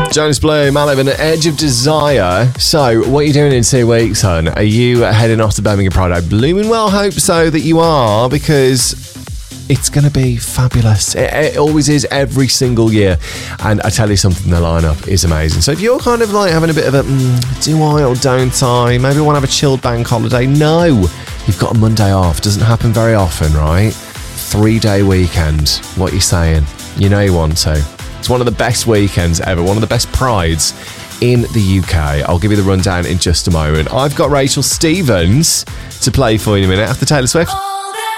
Jonas Blue, Malibu, and Edge of Desire. So, what are you doing in 2 weeks, hon? Are you heading off to Birmingham Pride? I blooming well hope so that you are, because it's going to be fabulous. It always is every single year. And I tell you something, the lineup is amazing. So if you're kind of like having a bit of a, do I or don't I? Maybe I want to have a chilled bank holiday. No, you've got a Monday off. Doesn't happen very often, right? 3-day weekend. What are you saying? You know you want to. It's one of the best weekends ever. One of the best prides in the UK. I'll give you the rundown in just a moment. I've got Rachel Stevens to play for you in a minute after Taylor Swift.